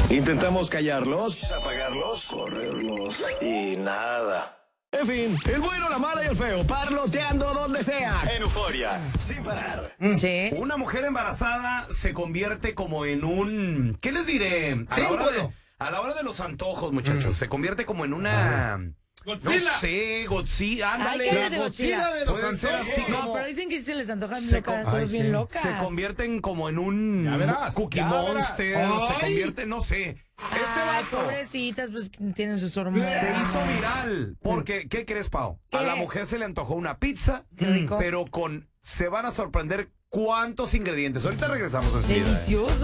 Intentamos callarlos, apagarlos, correrlos y nada. En fin, el bueno, la mala y el feo, parloteando donde sea. En Euforia, sin parar. Sí. Una mujer embarazada se convierte como en un... ¿Qué les diré? A la hora de los antojos, muchachos, se convierte como en una... Godzilla. No sé, Godzilla, ándale. Ay, ¿qué es de Godzilla? de los Puede ser antojos. así No, como... pero dicen que se les antojan Se cosas bien locas. Se convierten como en un Ya verás, Cookie ya verás. Monster, se Ay. convierte, no sé. Este Ay, vato pobrecitas, pues tienen sus hormonas. se hizo viral. Porque, ¿qué crees, Pau? A ¿Qué? la mujer se le antojó una pizza, Qué rico. pero se van a sorprender cuántos ingredientes. Ahorita regresamos enseguida. Delicioso.